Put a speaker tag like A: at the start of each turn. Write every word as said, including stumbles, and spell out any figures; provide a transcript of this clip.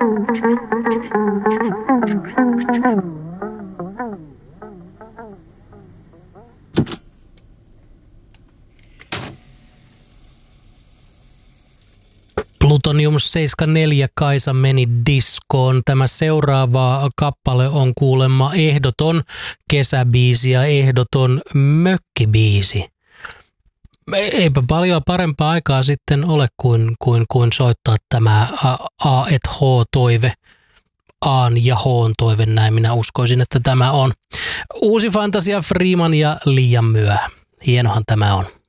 A: Plutonium seitsemänkymmentäneljä Kaisa meni diskoon. Tämä seuraava kappale on kuulemma ehdoton kesäbiisi ja ehdoton mökkibiisi. Eipä paljon parempaa aikaa sitten ole kuin, kuin, kuin soittaa tämä A et H-toive. Aan ja H:n toive, näin minä uskoisin, että tämä on uusi Fantasia Freeman ja liian myöhä. Hienohan tämä on.